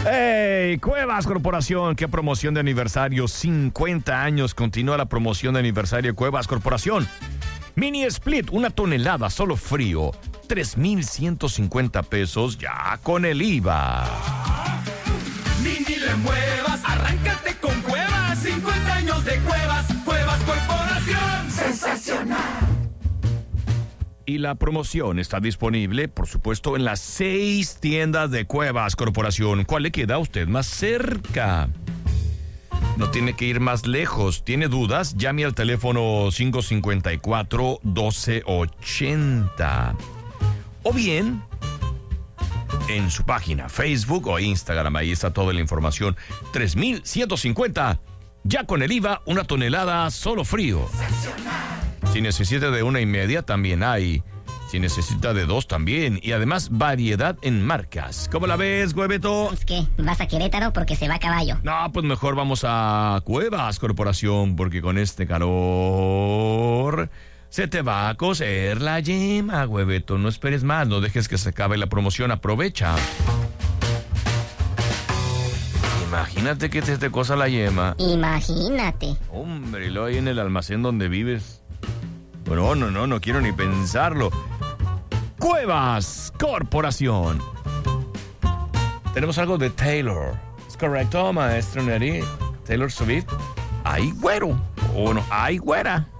¡Hey! Cuevas Corporación, qué promoción de aniversario, 50 años, continúa la promoción de aniversario de Cuevas Corporación. Mini Split, 1 tonelada, solo frío, 3,150 pesos ya con el IVA. Ni le muevas, arráncate con Cuevas, 50 años de Cuevas, Cuevas Corporación. ¡Sensacional! Y la promoción está disponible, por supuesto, en las 6 tiendas de Cuevas Corporación. ¿Cuál le queda a usted más cerca? No tiene que ir más lejos. ¿Tiene dudas? Llame al teléfono 554-1280. O bien, en su página Facebook o Instagram, ahí está toda la información. 3,150. Ya con el IVA, 1 tonelada, solo frío. Si necesita de 1,5, también hay. Si necesita de 2, también. Y además, variedad en marcas. ¿Cómo la ves, Hueveto? ¿Es qué? ¿Vas a Querétaro porque se va a caballo? No, pues mejor vamos a Cuevas Corporación, porque con este calor se te va a cocer la yema, Hueveto. No esperes más, no dejes que se acabe la promoción. Aprovecha. Imagínate que te cosa la yema. Imagínate. Hombre, y luego ahí en el almacén donde vives. No quiero ni pensarlo. Cuevas Corporación. Tenemos algo de Taylor. ¿Es correcto, maestro Neri? Taylor Swift. ¡Ay, güero! O no, ¡ay, güera!